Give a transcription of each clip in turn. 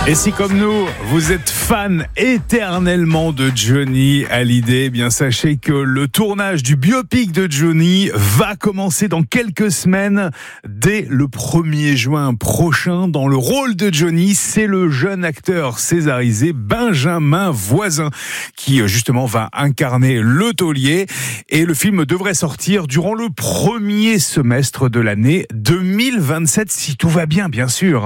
Et si comme nous, vous êtes fan éternellement de Johnny Hallyday, eh bien sachez que le tournage du biopic de Johnny va commencer dans quelques semaines. Dès le 1er juin prochain, dans le rôle de Johnny, c'est le jeune acteur césarisé Benjamin Voisin qui justement va incarner le taulier. Et le film devrait sortir durant le premier semestre de l'année 2027, si tout va bien, bien sûr.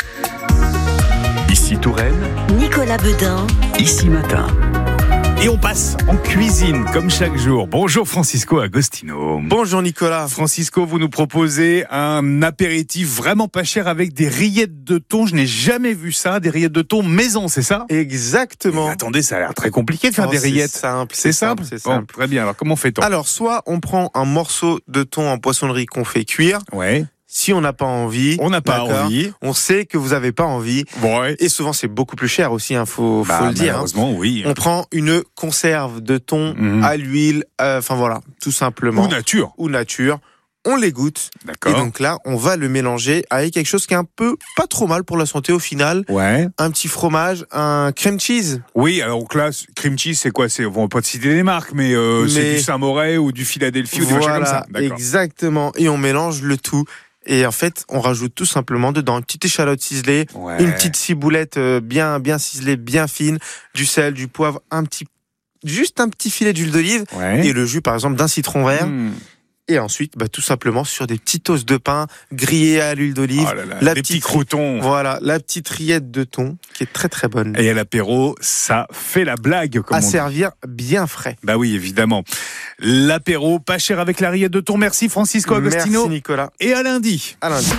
Ici Touraine, Nicolas Beudin, Ici Matin. Et on passe en cuisine, comme chaque jour. Bonjour Francisco Agostino. Bonjour Nicolas. Francisco, vous nous proposez un apéritif vraiment pas cher avec des rillettes de thon. Je n'ai jamais vu ça, des rillettes de thon maison, c'est ça ? Exactement. Mais attendez, ça a l'air très compliqué de faire des rillettes. C'est simple. Bon, très bien, alors comment fait-on ? Alors, soit on prend un morceau de thon en poissonnerie qu'on fait cuire. Ouais. Si on n'a pas envie, on sait que vous n'avez pas envie. Ouais. Et souvent, c'est beaucoup plus cher aussi, faut le dire. Malheureusement, oui. On prend une conserve de thon à l'huile, voilà, tout simplement. Ou nature. On l'égoutte. D'accord. Et donc là, on va le mélanger avec quelque chose qui est un peu pas trop mal pour la santé au final. Ouais. Un petit fromage, un cream cheese. Oui, alors là, cream cheese, c'est quoi ? On va pas te citer les marques, mais c'est du Saint-Moré ou du Philadelphie ou des machins comme ça. D'accord. Exactement. Et on mélange le tout. Et en fait, on rajoute tout simplement dedans une petite échalote ciselée, une petite ciboulette bien ciselée, bien fine, du sel, du poivre, juste un petit filet d'huile d'olive et le jus par exemple d'un citron vert. Et ensuite, tout simplement sur des petits toasts de pain grillés à l'huile d'olive, les petits croutons. Voilà, la petite rillette de thon qui est très très bonne. Et à l'apéro, ça fait la blague, comme on dit. Servir bien frais. Bah oui, évidemment. L'apéro pas cher avec la rillette de thon. Merci Francisco Agostino. Merci Nicolas. Et à lundi. À lundi.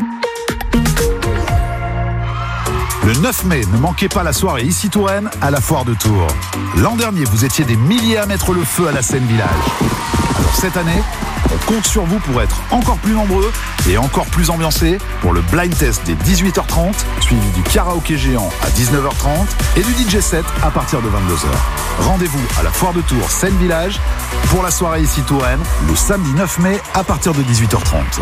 Le 9 mai, ne manquez pas la soirée Ici Touraine à la Foire de Tours. L'an dernier, vous étiez des milliers à mettre le feu à la scène village. Alors cette année, on compte sur vous pour être encore plus nombreux et encore plus ambiancés pour le blind test dès 18h30, suivi du karaoké géant à 19h30 et du DJ set à partir de 22h. Rendez-vous à la Foire de Tours Scène Village pour la soirée Ici Touraine le samedi 9 mai à partir de 18h30.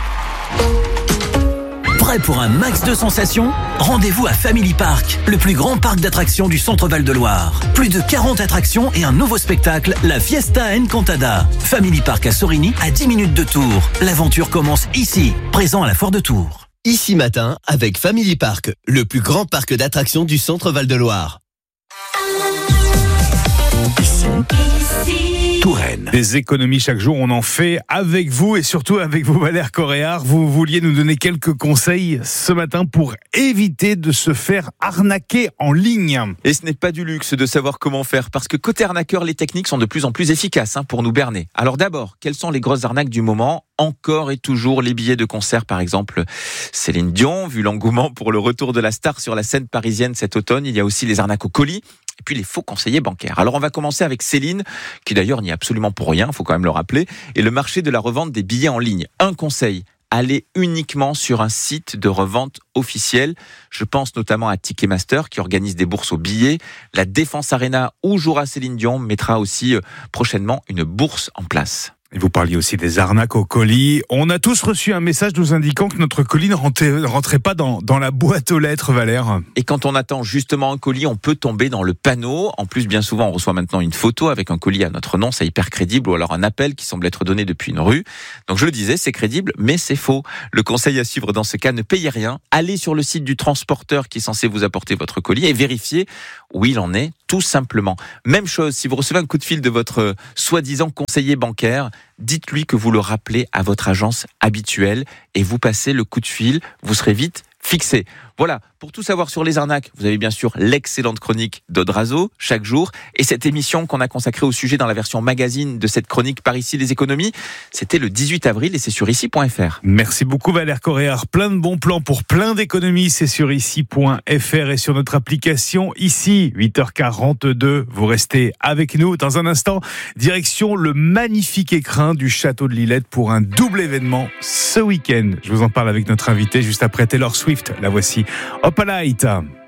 Prêt pour un max de sensations ? Rendez-vous à Family Park, le plus grand parc d'attractions du centre Val-de-Loire. Plus de 40 attractions et un nouveau spectacle, la Fiesta Encantada. Family Park à Sorigny, à 10 minutes de Tours. L'aventure commence ici, présent à la Foire de Tours. Ici Matin, avec Family Park, le plus grand parc d'attractions du centre Val-de-Loire. Touraine. Des économies chaque jour, on en fait avec vous et surtout avec vous, Valère Coréard. Vous vouliez nous donner quelques conseils ce matin pour éviter de se faire arnaquer en ligne. Et ce n'est pas du luxe de savoir comment faire, parce que côté arnaqueur, les techniques sont de plus en plus efficaces pour nous berner. Alors d'abord, quelles sont les grosses arnaques du moment ? Encore et toujours les billets de concert, par exemple Céline Dion, vu l'engouement pour le retour de la star sur la scène parisienne cet automne. Il y a aussi les arnaques au colis et puis les faux conseillers bancaires. Alors on va commencer avec Céline, qui d'ailleurs n'y est absolument pour rien, il faut quand même le rappeler, et le marché de la revente des billets en ligne. Un conseil, allez uniquement sur un site de revente officiel. Je pense notamment à Ticketmaster qui organise des bourses aux billets. La Défense Arena où jouera Céline Dion mettra aussi prochainement une bourse en place. Et vous parliez aussi des arnaques au colis. On a tous reçu un message nous indiquant que notre colis ne rentrait pas dans la boîte aux lettres, Valère. Et quand on attend justement un colis, on peut tomber dans le panneau. En plus, bien souvent, on reçoit maintenant une photo avec un colis à notre nom, c'est hyper crédible, ou alors un appel qui semble être donné depuis une rue. Donc je le disais, c'est crédible, mais c'est faux. Le conseil à suivre dans ce cas, ne payez rien. Allez sur le site du transporteur qui est censé vous apporter votre colis et vérifiez où il en est, tout simplement. Même chose, si vous recevez un coup de fil de votre soi-disant conseiller bancaire, dites-lui que vous le rappelez à votre agence habituelle et vous passez le coup de fil, vous serez vite fixé. Voilà, pour tout savoir sur les arnaques, vous avez bien sûr l'excellente chronique d'Odrazo, chaque jour, et cette émission qu'on a consacrée au sujet dans la version magazine de cette chronique Par ici les économies, c'était le 18 avril et c'est sur ici.fr. Merci beaucoup Valère Coréard, plein de bons plans pour plein d'économies, c'est sur ici.fr et sur notre application ici, 8h42, vous restez avec nous. Dans un instant, direction le magnifique écrin du château de Lillette pour un double événement ce week-end. Je vous en parle avec notre invité juste après Taylor Swift, la voici. Opalite.